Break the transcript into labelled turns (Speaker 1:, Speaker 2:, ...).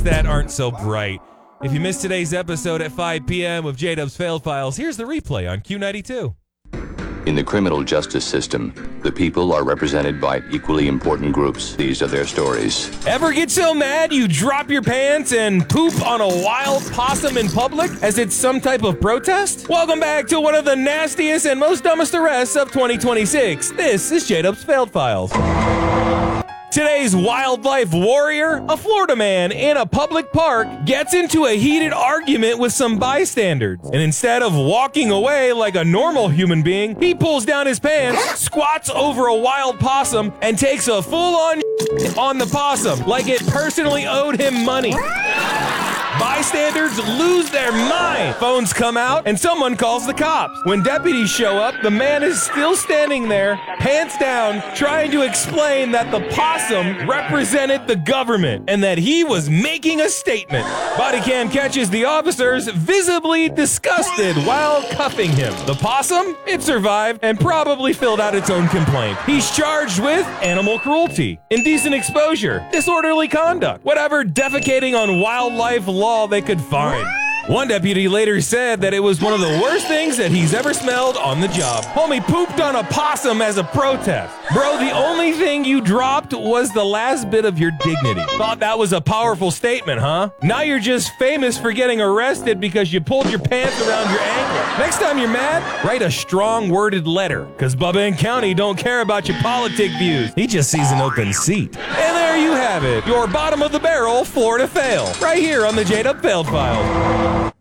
Speaker 1: that aren't so bright. If you missed today's episode at 5 p.m. of J-Dub's Failed Files, here's the replay on Q92.
Speaker 2: In the criminal justice system, the people are represented by equally important groups. These are their stories.
Speaker 1: Ever get so mad you drop your pants and poop on a wild possum in public as it's some type of protest? Welcome back to one of the nastiest and most dumbest arrests of 2026. This is J-Dub's Failed Files. Today's wildlife warrior, a Florida man in a public park, gets into a heated argument with some bystanders. And instead of walking away like a normal human being, he pulls down his pants, squats over a wild possum, and takes a full-on on the possum like it personally owed him money. Bystanders lose their mind. Phones come out and someone calls the cops. When deputies show up, the man is still standing there, pants down, trying to explain that the possum represented the government and that he was making a statement. Body cam catches the officers visibly disgusted while cuffing him. The possum? It survived and probably filled out its own complaint. He's charged with animal cruelty, indecent exposure, disorderly conduct, whatever defecating on wildlife law they could find. One deputy later said that it was one of the worst things that he's ever smelled on the job. Homie pooped on a possum as a protest. Bro, the only thing you dropped was the last bit of your dignity. Thought that was a powerful statement, huh? Now you're just famous for getting arrested because you pulled your pants around your ankle. Next time you're mad, write a strong worded letter, because Bubba and County don't care about your politic views. He just sees an open seat. And there you have it, your bottom of the barrel Florida fail, right here on the J-Dub Failed Files.